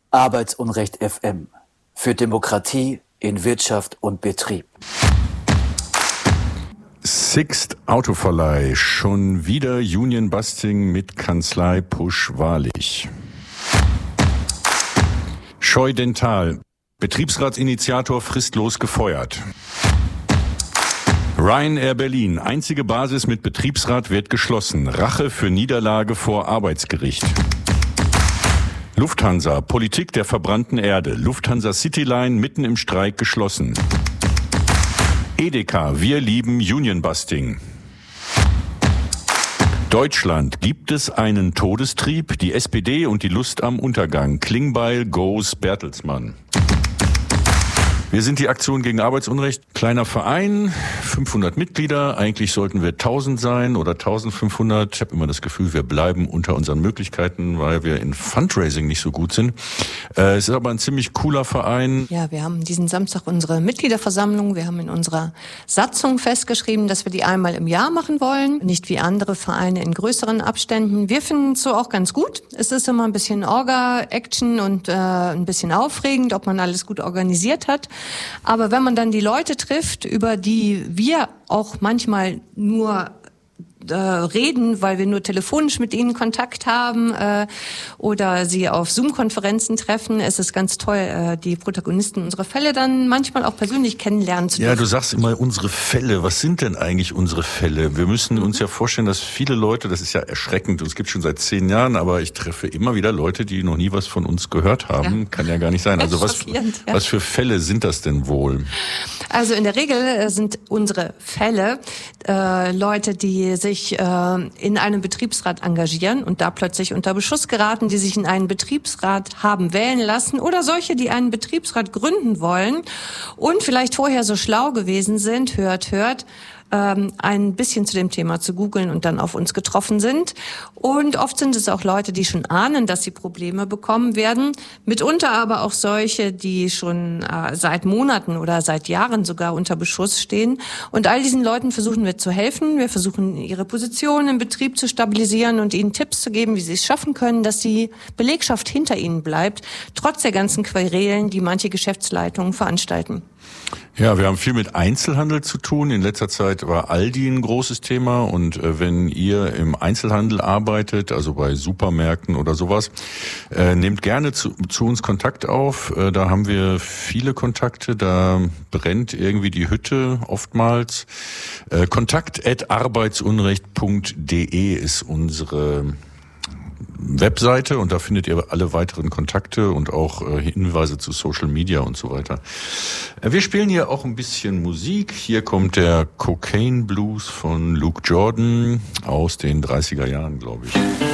Arbeitsunrecht FM. Für Demokratie in Wirtschaft und Betrieb. Sixt Autoverleih. Schon wieder Union-Busting mit Kanzlei Pusch-Wahrlich. Scheu Dental. Betriebsratsinitiator fristlos gefeuert. Ryanair Berlin. Einzige Basis mit Betriebsrat wird geschlossen. Rache für Niederlage vor Arbeitsgericht. Lufthansa. Politik der verbrannten Erde. Lufthansa Cityline mitten im Streik geschlossen. Edeka. Wir lieben Union-Busting. Deutschland. Gibt es einen Todestrieb? Die SPD und die Lust am Untergang. Klingbeil goes Bertelsmann. Wir sind die Aktion gegen Arbeitsunrecht. Kleiner Verein, 500 Mitglieder. Eigentlich sollten wir 1000 sein oder 1500. Ich habe immer das Gefühl, wir bleiben unter unseren Möglichkeiten, weil wir in Fundraising nicht so gut sind. Es ist aber ein ziemlich cooler Verein. Ja, wir haben diesen Samstag unsere Mitgliederversammlung. Wir haben in unserer Satzung festgeschrieben, dass wir die einmal im Jahr machen wollen. Nicht wie andere Vereine in größeren Abständen. Wir finden es so auch ganz gut. Es ist immer ein bisschen Orga-Action und ein bisschen aufregend, ob man alles gut organisiert hat. Aber wenn man dann die Leute trifft, über die wir auch manchmal nur reden, weil wir nur telefonisch mit ihnen Kontakt haben oder sie auf Zoom-Konferenzen treffen, es ist ganz toll, die Protagonisten unserer Fälle dann manchmal auch persönlich kennenlernen zu dürfen. Ja, du sagst immer unsere Fälle. Was sind denn eigentlich unsere Fälle? Wir müssen uns ja vorstellen, dass viele Leute, das ist ja erschreckend, es gibt schon seit 10 Jahren, aber ich treffe immer wieder Leute, die noch nie was von uns gehört haben. Ja. Kann ja gar nicht sein. Also was für Fälle sind das denn wohl? Also in der Regel sind unsere Fälle Leute, die sich in einem Betriebsrat engagieren und da plötzlich unter Beschuss geraten, die sich in einen Betriebsrat haben wählen lassen oder solche, die einen Betriebsrat gründen wollen und vielleicht vorher so schlau gewesen sind, hört, ein bisschen zu dem Thema zu googeln und dann auf uns getroffen sind. Und oft sind es auch Leute, die schon ahnen, dass sie Probleme bekommen werden. Mitunter aber auch solche, die schon seit Monaten oder seit Jahren sogar unter Beschuss stehen. Und all diesen Leuten versuchen wir zu helfen. Wir versuchen, ihre Position im Betrieb zu stabilisieren und ihnen Tipps zu geben, wie sie es schaffen können, dass die Belegschaft hinter ihnen bleibt, trotz der ganzen Querelen, die manche Geschäftsleitungen veranstalten. Ja, wir haben viel mit Einzelhandel zu tun. In letzter Zeit war Aldi ein großes Thema. Und wenn ihr im Einzelhandel arbeitet, also bei Supermärkten oder sowas, nehmt gerne zu uns Kontakt auf. Da haben wir viele Kontakte. Da brennt irgendwie die Hütte oftmals. kontakt@arbeitsunrecht.de ist unsere Webseite und da findet ihr alle weiteren Kontakte und auch Hinweise zu Social Media und so weiter. Wir spielen hier auch ein bisschen Musik. Hier kommt der Cocaine Blues von Luke Jordan aus den 30er Jahren, glaube ich.